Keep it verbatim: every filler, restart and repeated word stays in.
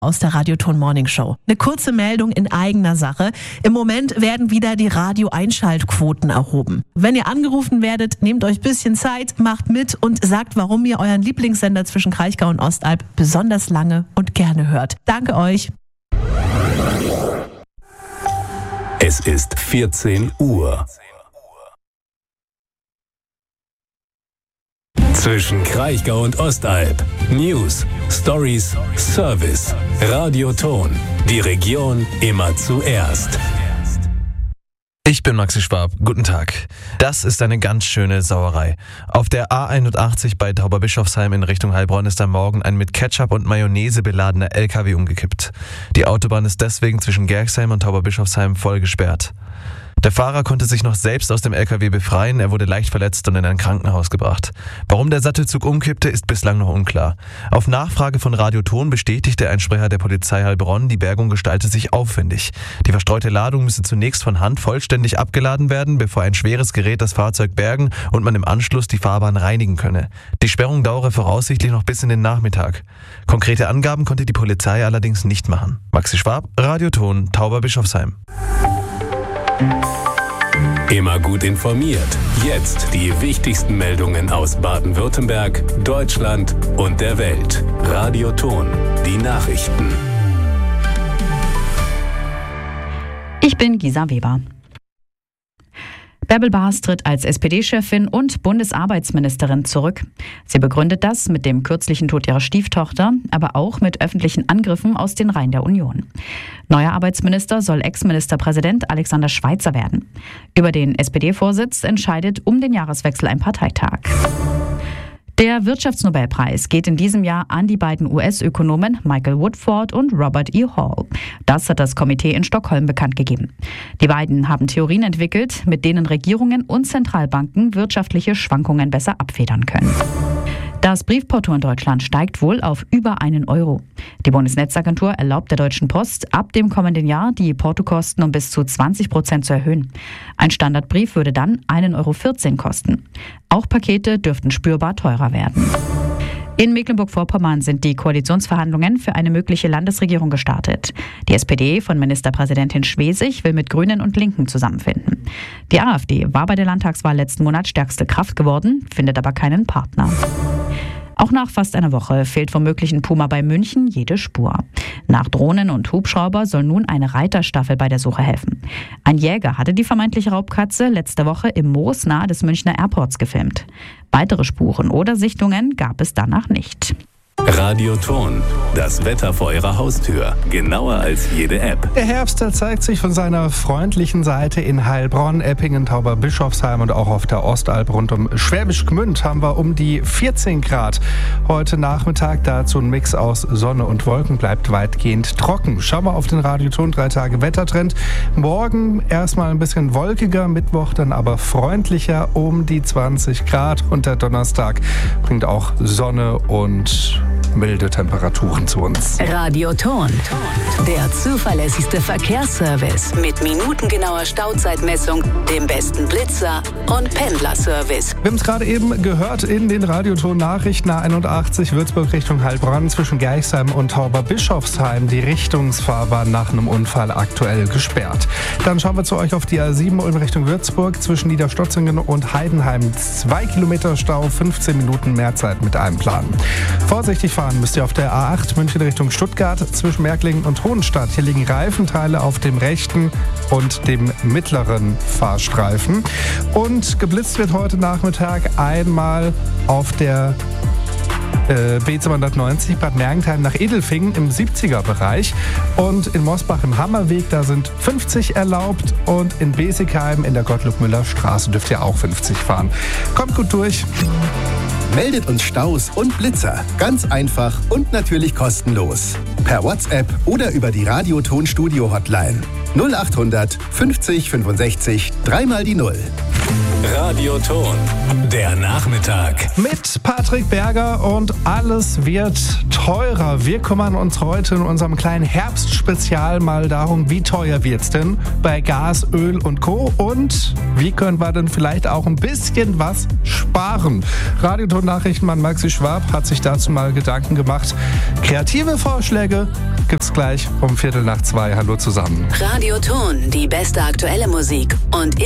aus der Radioton Morning Show. Eine kurze Meldung in eigener Sache. Im Moment werden wieder die Radio-Einschaltquoten erhoben. Wenn ihr angerufen werdet, nehmt euch ein bisschen Zeit, macht mit und sagt, warum ihr euren Lieblingssender zwischen Kraichgau und Ostalb besonders lange und gerne hört. Danke euch. Es ist vierzehn Uhr. Zwischen Kraichgau und Ostalb. News, Stories, Service. Radioton. Die Region immer zuerst. Ich bin Maxi Schwab. Guten Tag. Das ist eine ganz schöne Sauerei. Auf der A einundachtzig bei Tauberbischofsheim in Richtung Heilbronn ist am Morgen ein mit Ketchup und Mayonnaise beladener L K W umgekippt. Die Autobahn ist deswegen zwischen Gerxheim und Tauberbischofsheim voll gesperrt. Der Fahrer konnte sich noch selbst aus dem L K W befreien, er wurde leicht verletzt und in ein Krankenhaus gebracht. Warum der Sattelzug umkippte, ist bislang noch unklar. Auf Nachfrage von Radioton bestätigte ein Sprecher der Polizei Heilbronn, die Bergung gestalte sich aufwendig. Die verstreute Ladung müsse zunächst von Hand vollständig abgeladen werden, bevor ein schweres Gerät das Fahrzeug bergen und man im Anschluss die Fahrbahn reinigen könne. Die Sperrung dauere voraussichtlich noch bis in den Nachmittag. Konkrete Angaben konnte die Polizei allerdings nicht machen. Maxi Schwab, Radioton, Tauberbischofsheim. Immer gut informiert. Jetzt die wichtigsten Meldungen aus Baden-Württemberg, Deutschland und der Welt. Radioton, die Nachrichten. Ich bin Gisa Weber. Bärbel Baas tritt als S P D-Chefin und Bundesarbeitsministerin zurück. Sie begründet das mit dem kürzlichen Tod ihrer Stieftochter, aber auch mit öffentlichen Angriffen aus den Reihen der Union. Neuer Arbeitsminister soll Ex-Ministerpräsident Alexander Schweitzer werden. Über den S P D-Vorsitz entscheidet um den Jahreswechsel ein Parteitag. Der Wirtschaftsnobelpreis geht in diesem Jahr an die beiden U S-Ökonomen Michael Woodford und Robert E. Hall. Das hat das Komitee in Stockholm bekannt gegeben. Die beiden haben Theorien entwickelt, mit denen Regierungen und Zentralbanken wirtschaftliche Schwankungen besser abfedern können. Das Briefporto in Deutschland steigt wohl auf über einen Euro. Die Bundesnetzagentur erlaubt der Deutschen Post, ab dem kommenden Jahr die Portokosten um bis zu zwanzig Prozent zu erhöhen. Ein Standardbrief würde dann einen Euro vierzehn kosten. Auch Pakete dürften spürbar teurer werden. In Mecklenburg-Vorpommern sind die Koalitionsverhandlungen für eine mögliche Landesregierung gestartet. Die S P D von Ministerpräsidentin Schwesig will mit Grünen und Linken zusammenfinden. Die AfD war bei der Landtagswahl letzten Monat stärkste Kraft geworden, findet aber keinen Partner. Auch nach fast einer Woche fehlt vom möglichen Puma bei München jede Spur. Nach Drohnen und Hubschrauber soll nun eine Reiterstaffel bei der Suche helfen. Ein Jäger hatte die vermeintliche Raubkatze letzte Woche im Moos nahe des Münchner Airports gefilmt. Weitere Spuren oder Sichtungen gab es danach nicht. Radioton, das Wetter vor Ihrer Haustür. Genauer als jede App. Der Herbst zeigt sich von seiner freundlichen Seite in Heilbronn, Eppingen, Tauberbischofsheim und auch auf der Ostalb rund um Schwäbisch Gmünd haben wir um die vierzehn Grad. Heute Nachmittag dazu ein Mix aus Sonne und Wolken, bleibt weitgehend trocken. Schauen wir auf den Radioton, drei Tage Wettertrend. Morgen erstmal ein bisschen wolkiger, Mittwoch dann aber freundlicher um die zwanzig Grad. Und der Donnerstag bringt auch Sonne und milde Temperaturen zu uns. Radioton, der zuverlässigste Verkehrsservice mit minutengenauer Stauzeitmessung, dem besten Blitzer und Pendlerservice. Wir haben es gerade eben gehört in den Radioton-Nachrichten. A einundachtzig Würzburg Richtung Heilbronn zwischen Gerxheim und Tauberbischofsheim. Die Richtungsfahrbahn nach einem Unfall aktuell gesperrt. Dann schauen wir zu euch auf die A sieben in Richtung Würzburg zwischen Niederstotzingen und Heidenheim. Zwei Kilometer Stau, fünfzehn Minuten mehr Zeit mit einem Plan. Vorsichtig fahren müsst ihr auf der A acht München Richtung Stuttgart zwischen Märklingen und Hohenstadt. Hier liegen Reifenteile auf dem rechten und dem mittleren Fahrstreifen. Und geblitzt wird heute Nachmittag einmal auf der äh, B zweihundertneunzig Bad Mergentheim nach Edelfingen im siebziger Bereich. Und in Mosbach im Hammerweg, da sind fünfzig erlaubt. Und in Besigheim in der Gottlob-Müller-Straße dürft ihr auch fünfzig fahren. Kommt gut durch. Meldet uns Staus und Blitzer. Ganz einfach und natürlich kostenlos. Per WhatsApp oder über die Radioton-Studio-Hotline. null achthundert fünfzig fünfundsechzig, dreimal die Null. Radioton, der Nachmittag. Mit Patrick Berger und alles wird teurer. Wir kümmern uns heute in unserem kleinen Herbstspezial mal darum, wie teuer wird's denn bei Gas, Öl und Co. Und wie können wir denn vielleicht auch ein bisschen was sparen? Radioton-Nachrichtenmann Maxi Schwab hat sich dazu mal Gedanken gemacht. Kreative Vorschläge gibt's gleich um Viertel nach zwei. Hallo zusammen. Radioton, die beste aktuelle Musik und